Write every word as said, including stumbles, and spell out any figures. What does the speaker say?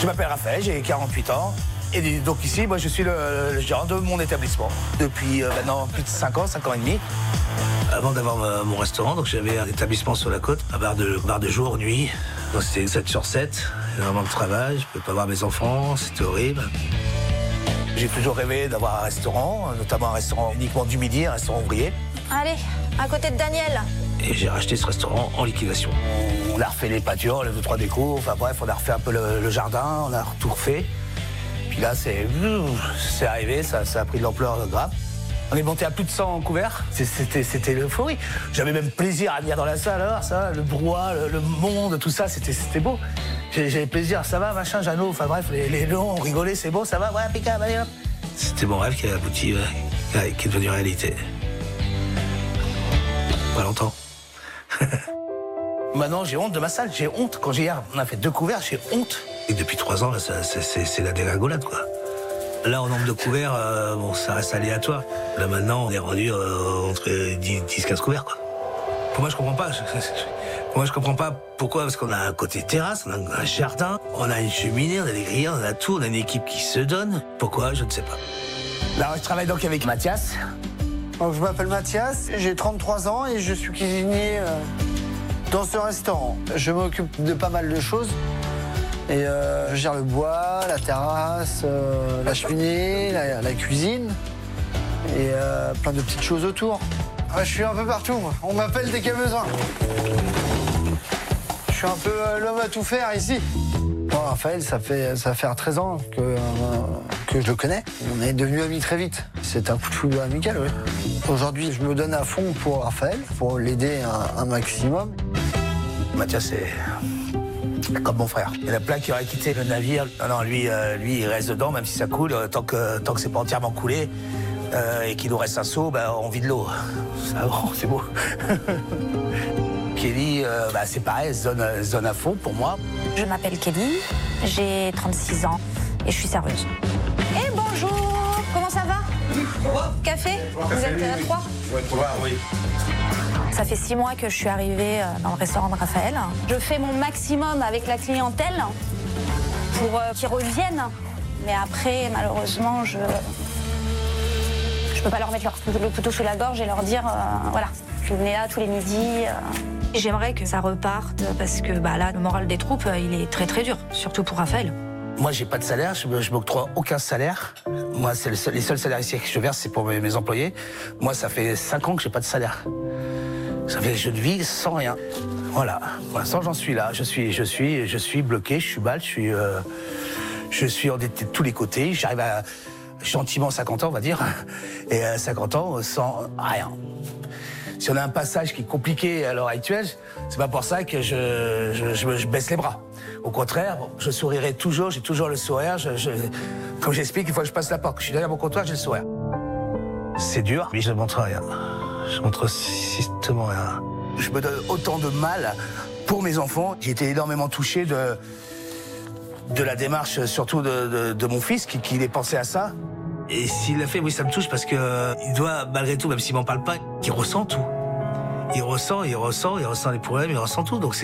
Je m'appelle Raphaël, j'ai quarante-huit ans. Et donc ici, moi, je suis le, le gérant de mon établissement depuis euh, maintenant plus de cinq ans, cinq ans et demi. Avant d'avoir euh, mon restaurant, donc j'avais un établissement sur la côte, un bar de, bar de jour, nuit. Donc c'était sept sur sept, énormément de travail, je peux pas voir mes enfants, c'était horrible. J'ai toujours rêvé d'avoir un restaurant, notamment un restaurant uniquement du midi, un restaurant ouvrier. Allez, à côté de Daniel. Et j'ai racheté ce restaurant en liquidation. On a refait les peintures, les deux, trois décos, enfin bref, on a refait un peu le, le jardin, on a tout refait. Puis là, c'est c'est arrivé, ça, ça a pris de l'ampleur grave. On est monté à plus de cent couverts, c'était l'euphorie. J'avais même plaisir à venir dans la salle, alors ça, le brouhaha, le, le monde, tout ça, c'était beau. J'avais plaisir, ça va, machin, Jeannot, enfin bref, les, les noms, on rigolait, c'est beau, ça va, ouais, impeccable, allez hop. C'était mon rêve qui a abouti, euh, qui est devenu réalité. Pas longtemps. Maintenant, j'ai honte de ma salle, j'ai honte. Quand hier, on a fait deux couverts, j'ai honte. Et depuis trois ans, là, c'est la dégringolade, quoi. Là, en nombre de couverts, euh, bon, ça reste aléatoire. Là, maintenant, on est rendu euh, entre dix quinze couverts, quoi. Pour moi, je comprends pas. Je, je, pour moi, je comprends pas pourquoi. Parce qu'on a un côté terrasse, on a un jardin, on a une cheminée, on a des grilles, on a tout, on a une équipe qui se donne. Pourquoi, je ne sais pas. Là, je travaille donc avec Mathias. Donc, je m'appelle Mathias, j'ai trente-trois ans et je suis cuisinier euh, dans ce restaurant. Je m'occupe de pas mal de choses. Et euh, je gère le bois, la terrasse, euh, la cheminée, la, la cuisine et euh, plein de petites choses autour. Ouais, je suis un peu partout, moi. On m'appelle dès qu'il y a besoin. Je suis un peu euh, l'homme à tout faire ici. Bon, Raphaël, ça fait, ça fait treize ans que, euh, que je le connais. On est devenus amis très vite. C'est un coup de foudre amical, oui. Aujourd'hui, je me donne à fond pour Raphaël, pour l'aider un, un maximum. Mathias, c'est comme mon frère. Il y en a plein qui auraient quitté le navire. Non, non, lui, euh, lui, il reste dedans, même si ça coule. Tant que, tant que c'est pas entièrement coulé euh, et qu'il nous reste un seau, bah, on vide l'eau. C'est beau. Kelly, euh, bah, c'est pareil, zone, zone à fond pour moi. Je m'appelle Kelly, j'ai trente-six ans et je suis serveuse. Et bonjour, comment ça va? Café? Vous êtes à trois? Ouais, trois, oui. Ça fait six mois que je suis arrivée dans le restaurant de Raphaël. Je fais mon maximum avec la clientèle pour euh, qu'ils reviennent. Mais après, malheureusement, je je peux pas leur mettre leur, le couteau sous la gorge et leur dire, euh, voilà, je venais là tous les midis. Euh. J'aimerais que ça reparte parce que bah, là, le moral des troupes, il est très très dur, surtout pour Raphaël. Moi, j'ai pas de salaire, je ne m'octroie aucun salaire. Moi, c'est le seul, les seuls salaires ici que je verse, c'est pour mes, mes employés. Moi, ça fait cinq ans que j'ai pas de salaire. Ça fait je ne vis sans rien. Voilà. Pour l'instant, j'en suis là. Je suis, je suis, je suis bloqué. Je suis balle. Je suis, euh, je suis endetté de tous les côtés. J'arrive à gentiment cinquante ans, on va dire, et à cinquante ans sans rien. Si on a un passage qui est compliqué à l'heure actuelle, c'est pas pour ça que je, je, je, je baisse les bras. Au contraire, je sourirai toujours. J'ai toujours le sourire. Je, je, comme j'explique, il faut que je passe la porte. Je suis derrière mon comptoir, j'ai le sourire. C'est dur, mais je ne montre rien. Je montre systématiquement rien. Je me donne autant de mal pour mes enfants. J'ai été énormément touché de, de la démarche, surtout de, de, de mon fils, qui, qui pensé à ça. Et s'il l'a fait, oui, ça me touche parce que euh, il doit, malgré tout, même s'il m'en parle pas, il ressent tout. Il ressent, il ressent, il ressent les problèmes, il ressent tout. Donc